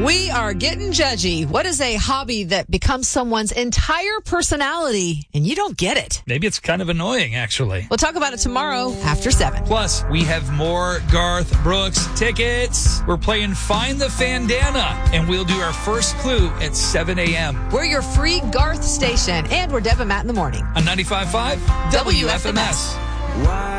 We are getting judgy. What is a hobby that becomes someone's entire personality and you don't get it? Maybe it's kind of annoying, actually. We'll talk about it tomorrow after 7. Plus, we have more Garth Brooks tickets. We're playing Find the Fandana, and we'll do our first clue at 7 a.m. We're your free Garth station, and we're Deb and Matt in the morning. On 95.5 WFMS.